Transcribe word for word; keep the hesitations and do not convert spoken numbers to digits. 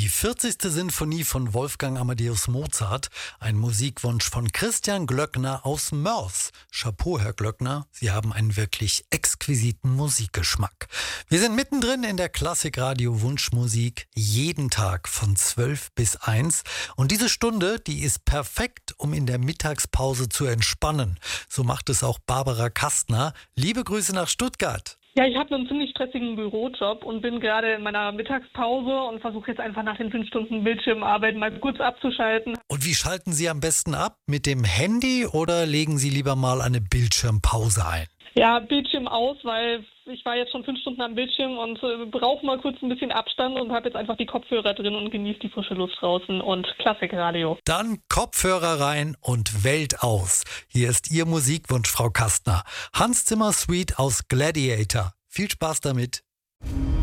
Die vierzigste Sinfonie von Wolfgang Amadeus Mozart, ein Musikwunsch von Christian Glöckner aus Mörs. Chapeau, Herr Glöckner, Sie haben einen wirklich exquisiten Musikgeschmack. Wir sind mittendrin in der Klassikradio Wunschmusik, jeden Tag von zwölf bis eins. Und diese Stunde, die ist perfekt, um in der Mittagspause zu entspannen. So macht es auch Barbara Kastner. Liebe Grüße nach Stuttgart. Ja, ich habe einen ziemlich stressigen Bürojob und bin gerade in meiner Mittagspause und versuche jetzt einfach nach den fünf Stunden Bildschirmarbeit mal kurz abzuschalten. Und wie schalten Sie am besten ab? Mit dem Handy oder legen Sie lieber mal eine Bildschirmpause ein? Ja, Bildschirm aus, weil ich war jetzt schon fünf Stunden am Bildschirm und äh, brauche mal kurz ein bisschen Abstand und habe jetzt einfach die Kopfhörer drin und genieße die frische Luft draußen und Klassikradio. Dann Kopfhörer rein und Welt aus. Hier ist Ihr Musikwunsch, Frau Kastner. Hans Zimmer Suite aus Gladiator. Viel Spaß damit.